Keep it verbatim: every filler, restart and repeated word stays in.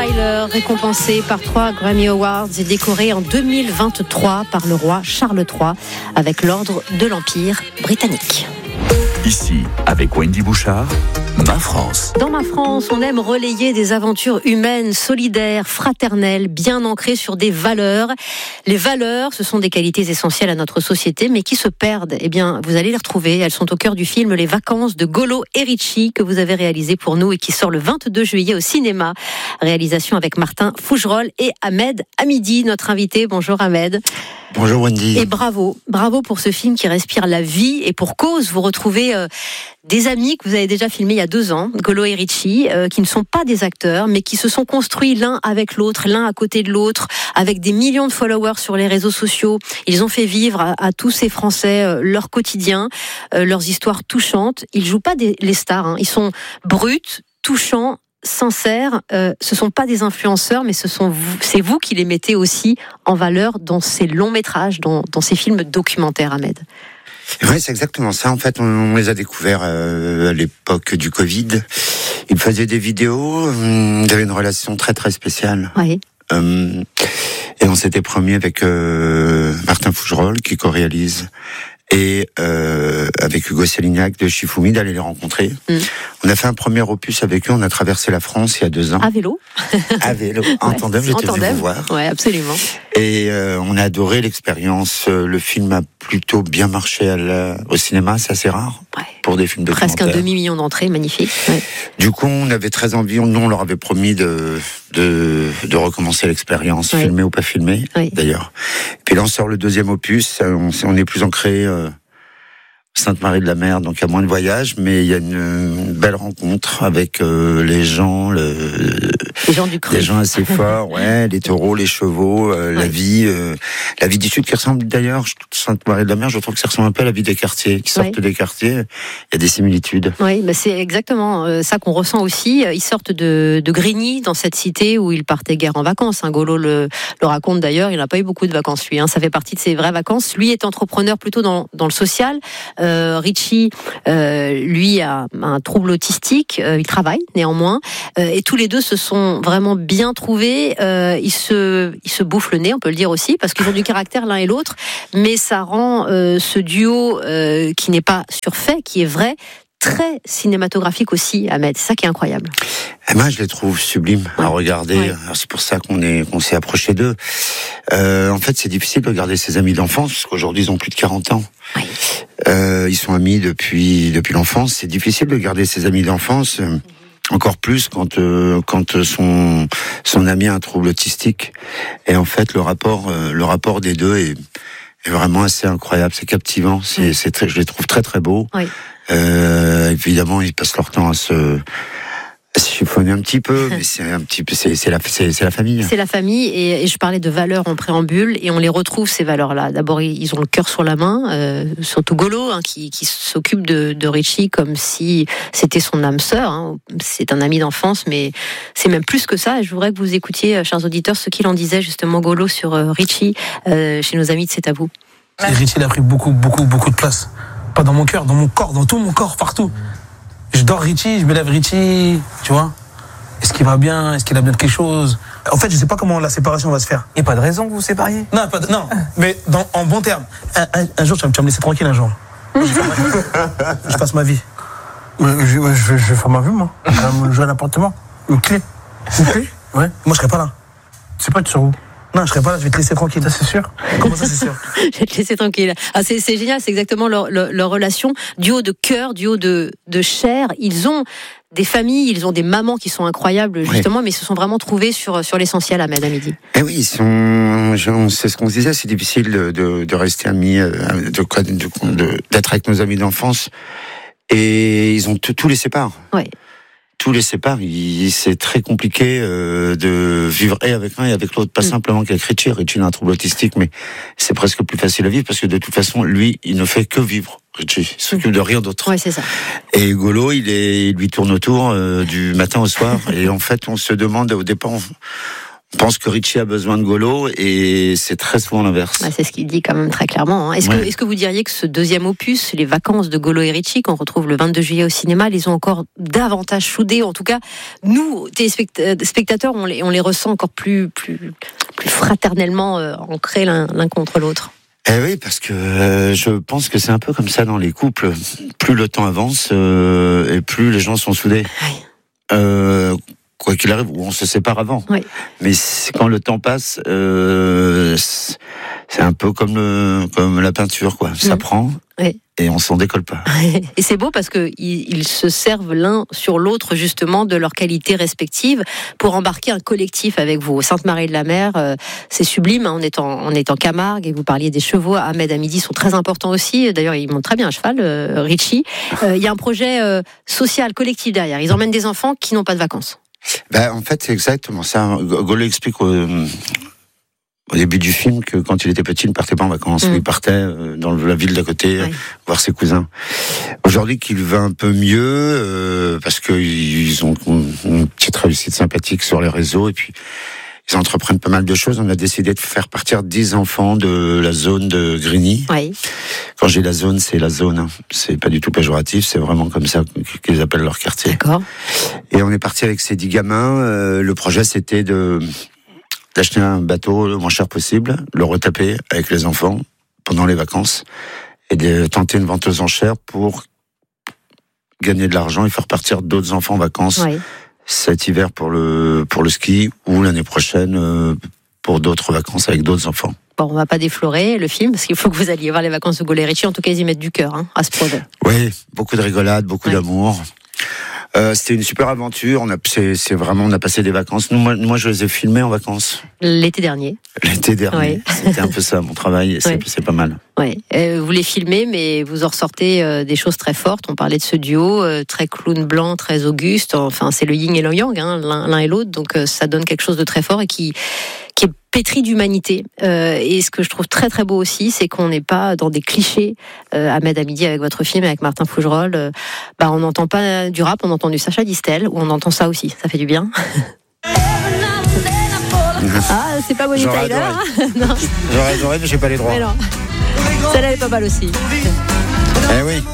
Tyler, récompensé par trois Grammy Awards et décoré en deux mille vingt-trois par le roi Charles trois avec l'ordre de l'Empire britannique. Ici, avec Wendy Bouchard, Ma France. Dans Ma France, on aime relayer des aventures humaines, solidaires, fraternelles, bien ancrées sur des valeurs. Les valeurs, ce sont des qualités essentielles à notre société, mais qui se perdent. Eh bien, vous allez les retrouver. Elles sont au cœur du film Les Vacances de Golo et Ricci, que vous avez réalisé pour nous et qui sort le vingt-deux juillet au cinéma. Réalisation avec Martin Fougerolles et Ahmed Hamidi, notre invité. Bonjour Ahmed. Bonjour Wendy. Et bravo, bravo pour ce film qui respire la vie et pour cause. Vous retrouvez euh, des amis que vous avez déjà filmés il y a deux ans, Golo et Ricci, euh, qui ne sont pas des acteurs, mais qui se sont construits l'un avec l'autre, l'un à côté de l'autre, avec des millions de followers sur les réseaux sociaux. Ils ont fait vivre à, à tous ces Français euh, leur quotidien, euh, leurs histoires touchantes. Ils jouent pas des, les stars, hein. Ils sont bruts, touchants, sincères, euh, ce sont pas des influenceurs, mais ce sont vous, c'est vous qui les mettez aussi en valeur dans ces longs métrages, dans, dans ces films documentaires, Ahmed. Oui, c'est exactement ça. En fait, on, on les a découverts euh, à l'époque du Covid. Ils faisaient des vidéos, ils avaient une relation très très spéciale. Oui. Euh, et on s'était promis avec euh, Martin Fougerolles, qui co-réalise, et euh, avec Hugo Sélignac de Shifumi, d'aller les rencontrer. Mm. On a fait un premier opus avec eux, on a traversé la France il y a deux ans. À vélo. À vélo, en ouais, tandem, j'étais venu vous voir. Ouais, absolument. Et euh, on a adoré l'expérience. Le film a plutôt bien marché à la, au cinéma, c'est assez rare ouais. pour des films documentaires. Presque un demi-million d'entrées, magnifique. Ouais. Du coup, on avait très envie, nous on leur avait promis de, de, de recommencer l'expérience, ouais. filmée ou pas filmée, ouais. d'ailleurs. Puis là, on sort le deuxième opus, on, on est plus ancré... Euh, Sainte-Marie-de-la-Mer, donc il y a moins de voyages, mais il y a une, une belle rencontre avec euh, les gens, le, les gens du cru, les gens assez forts, ouais, les taureaux, les chevaux, euh, ouais. la vie, euh, la vie du Sud qui ressemble d'ailleurs, Sainte-Marie-de-la-Mer, je trouve que ça ressemble un peu à la vie des quartiers, qui sortent ouais. des quartiers, il y a des similitudes. Oui, bah c'est exactement euh, ça qu'on ressent aussi. Ils sortent de, de Grigny, dans cette cité où ils partaient guère en vacances. Hein. Golo le, le raconte d'ailleurs, il n'a pas eu beaucoup de vacances lui. Hein. Ça fait partie de ses vraies vacances. Lui est entrepreneur plutôt dans, dans le social. Euh, Ricci, euh, lui, a un trouble autistique. Euh, il travaille néanmoins, euh, et tous les deux se sont vraiment bien trouvés. Euh, ils se, ils se bouffent le nez, on peut le dire aussi, parce qu'ils ont du caractère l'un et l'autre. Mais ça rend euh, ce duo euh, qui n'est pas surfait, qui est vrai, très cinématographique aussi, Ahmed. C'est ça qui est incroyable. Et moi, je les trouve sublimes à regarder. Ouais. Alors, c'est pour ça qu'on est, qu'on s'est approché d'eux. Euh, en fait, c'est difficile de garder ses amis d'enfance, parce qu'aujourd'hui, ils ont plus de quarante ans. Oui. Euh, ils sont amis depuis, depuis l'enfance. C'est difficile de garder ses amis d'enfance. Euh, encore plus quand, euh, quand son, son ami a un trouble autistique. Et en fait, le rapport, euh, le rapport des deux est, est vraiment assez incroyable. C'est captivant. C'est, oui. c'est très, je les trouve très, très beaux. Oui. Euh, évidemment, ils passent leur temps à se, à se chiffonner un petit peu, mais c'est un petit peu, c'est, c'est la, c'est, c'est la famille. C'est la famille, et, et je parlais de valeurs en préambule, et on les retrouve ces valeurs-là. D'abord, ils ont le cœur sur la main, euh, surtout Golo, hein, qui, qui s'occupe de, de Ricci comme si c'était son âme sœur. Hein. C'est un ami d'enfance, mais c'est même plus que ça. Et je voudrais que vous écoutiez, chers auditeurs, ce qu'il en disait justement Golo sur euh, Ricci euh, chez nos amis de C'est à vous. Ricci, il a pris beaucoup, beaucoup, beaucoup de place. Pas dans mon cœur, dans mon corps, dans tout mon corps, partout. Je dors Ricci, je me lève Ricci, tu vois. Est-ce qu'il va bien? Est-ce qu'il a bien quelque chose? En fait, je sais pas comment la séparation va se faire. Il n'y a pas de raison que vous vous sépariez? Non, pas de, non. Mais dans, en bon terme. Un, un, un jour, tu vas me laisser tranquille un jour. Je, je passe ma vie. Je, je, je, je vais faire ma vie, moi. Je vais à l'appartement. Une clé. Une clé? Ouais. Moi, je serai pas là. Tu sais pas, tu seras où? Non, je serai pas là, je vais te laisser tranquille, ça c'est sûr. Comment ça c'est sûr? Je vais te laisser tranquille. Ah, c'est, c'est génial, c'est exactement leur, leur, leur relation. Duo de cœur, duo de, de chair. Ils ont des familles, ils ont des mamans qui sont incroyables, justement, oui. mais ils se sont vraiment trouvés sur, sur l'essentiel, Ahmed Hamidi. Eh oui, ils sont, c'est ce qu'on se disait, c'est difficile de, de, de rester amis, de, de, de, d'être avec nos amis d'enfance. Et ils ont tout, tout laissé part. Oui. Tous les séparent, c'est très compliqué euh, de vivre et avec l'un et avec l'autre, pas mmh. simplement qu'avec Ricci. Ricci a un trouble autistique, mais c'est presque plus facile à vivre parce que de toute façon, lui, il ne fait que vivre. Ricci, il s'occupe de rien d'autre. Ouais, c'est ça. Et Golo, il est, il lui tourne autour euh, du matin au soir. Et en fait, on se demande au départ, on, Je pense que Richie a besoin de Golo et c'est très souvent l'inverse. Ah, c'est ce qu'il dit quand même très clairement. Hein. Est-ce, ouais. que, est-ce que vous diriez que ce deuxième opus, les vacances de Golo et Richie, qu'on retrouve le vingt-deux juillet au cinéma, les ont encore davantage soudés? En tout cas, nous, téléspectateurs, on les, on les ressent encore plus, plus, plus fraternellement euh, ancrés l'un, l'un contre l'autre. Eh oui, parce que euh, je pense que c'est un peu comme ça dans les couples. Plus le temps avance euh, et plus les gens sont soudés. Oui. Euh, quoi qu'il arrive, on se sépare avant. Oui. Mais quand le temps passe, euh, c'est un peu comme, le, comme la peinture, quoi. Ça mmh. prend oui. et on s'en décolle pas. Et c'est beau parce qu'ils ils se servent l'un sur l'autre, justement, de leurs qualités respectives pour embarquer un collectif avec vous. Sainte-Marie-de-la-Mer, euh, c'est sublime, hein, on, est en, on est en Camargue, et vous parliez des chevaux. Ahmed Hamidi sont très importants aussi. D'ailleurs, ils montent très bien à cheval, euh, Richie. Il euh, y a un projet euh, social, collectif derrière. Ils emmènent des enfants qui n'ont pas de vacances. Ben, en fait, c'est exactement ça. Golo explique au, au début du film que quand il était petit, il ne partait pas en vacances. Mmh. Il partait dans la ville d'à côté, oui. voir ses cousins. Aujourd'hui, qu'il va un peu mieux, euh, parce qu'ils ont une petite réussite sympathique sur les réseaux, et puis ils entreprennent pas mal de choses. On a décidé de faire partir dix enfants de la zone de Grigny. Oui. Quand j'ai la zone, c'est la zone. Hein. C'est pas du tout péjoratif, c'est vraiment comme ça qu'ils appellent leur quartier. D'accord. Et on est parti avec ces dix gamins. Euh, le projet, c'était de d'acheter un bateau le moins cher possible, le retaper avec les enfants pendant les vacances, et de tenter une vente aux enchères pour gagner de l'argent et faire partir d'autres enfants en vacances. Oui. Cet hiver pour le pour le ski ou l'année prochaine euh, pour d'autres vacances avec d'autres enfants. Bon, on va pas déflorer le film parce qu'il faut que vous alliez voir les vacances de Golo et Richie. En tout cas, ils y mettent du cœur hein, à ce projet. Oui, beaucoup de rigolade, beaucoup ouais. d'amour. Euh, c'était une super aventure. On a, c'est, c'est vraiment, on a passé des vacances. Nous, moi, moi, je les ai filmés en vacances. L'été dernier. L'été dernier. Oui. C'était un peu ça, mon travail. C'est, oui. c'est pas mal. Oui. Euh, vous les filmez, mais vous en ressortez euh, des choses très fortes. On parlait de ce duo, euh, très clown blanc, très auguste. Enfin, c'est le yin et le yang, hein, l'un, l'un et l'autre. Donc, euh, ça donne quelque chose de très fort et qui, qui est pétri d'humanité. Euh, et ce que je trouve très très beau aussi, c'est qu'on n'est pas dans des clichés. Euh, Ahmed Hamidi avec votre film, avec Martin Fougerolles, euh, bah, on n'entend pas du rap, on entend du Sacha Distel, ou on entend ça aussi. Ça fait du bien. Ah, c'est pas Bonnie Tyler. Non. J'aurais adoré, mais j'ai pas les droits. Mais non. Celle-là est pas mal aussi. Eh oui.